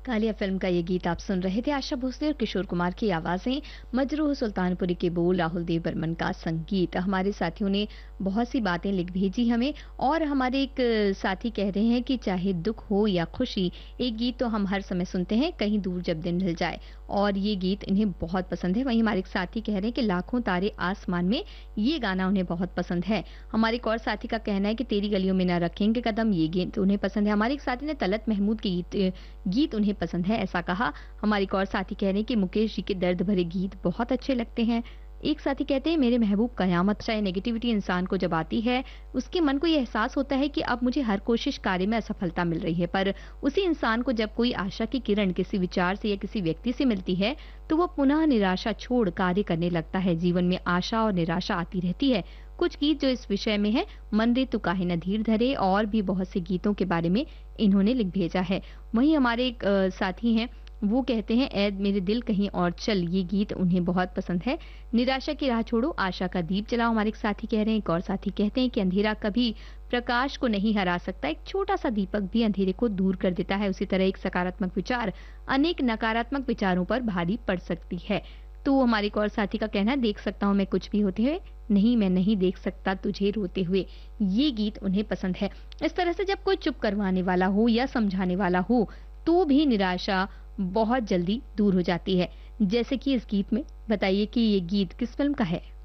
Kaliya film का ये गीत आप सुन रहे थे। आशा भोसले और किशोर कुमार की आवाजें, मजरूह सुल्तानपुरी के बोल, राहुल देव बर्मन का संगीत। हमारे साथियों ने बहुत सी बातें लिख भेजी हमें, और हमारे एक साथी कह रहे हैं कि चाहे दुख हो या खुशी, एक गीत तो हम हर समय सुनते हैं, कहीं दूर जब दिन ढल जाए, और ये गीत इन्हें बहुत पसंद है। वहीं हमारे एक साथी कह रहे हैं कि लाखों तारे आसमान में, ये गाना उन्हें बहुत पसंद है। हमारे एक और साथी का कहना है कि तेरी गलियों में न रखेंगे कदम, ये गीत उन्हें पसंद है। हमारे एक साथी ने तलत महमूद के गीत उन्हें पसंद है, ऐसा कहा। हमारे एक और साथी कह रहे हैं कि मुकेश जी के दर्द भरे गीत बहुत अच्छे लगते हैं। एक साथी कहते हैं मेरे महबूब कयामत। चाहे नेगेटिविटी इंसान को जब आती है, उसके मन को यह एहसास होता है कि अब मुझे हर कोशिश कार्य में असफलता मिल रही है, पर उसी इंसान को जब कोई आशा की किरण किसी विचार से या किसी व्यक्ति से मिलती है, तो वह पुनः निराशा छोड़ कार्य करने लगता है। जीवन में आशा और निराशा आती रहती है। कुछ गीत जो इस विषय में है, मन रे तू काहे न धीर धरे, और भी बहुत से गीतों के बारे में इन्होंने लिख भेजा है। वहीं हमारे एक साथी हैं, वो कहते हैं ऐ मेरे दिल कहीं और चल, ये गीत उन्हें बहुत पसंद है। निराशा की राह छोड़ो, आशा का दीप जलाओ, हमारे एक साथी कह रहे हैं। एक और साथी कहते हैं कि अंधेरा कभी प्रकाश को नहीं हरा सकता, एक छोटा सा दीपक भी अंधेरे को दूर कर देता है। उसी तरह एक सकारात्मक विचार अनेक नकारात्मक विचारों पर भारी पड़ सकती है। तो हमारे एक और साथी का कहना है, देख सकता हूँ मैं कुछ भी होते हुए, नहीं मैं नहीं देख सकता तुझे रोते हुए, ये गीत उन्हें पसंद है। इस तरह से जब कोई चुप करवाने वाला हो या समझाने वाला हो, तो भी निराशा बहुत जल्दी दूर हो जाती है। जैसे कि इस गीत में। बताइए कि ये गीत किस फिल्म का है?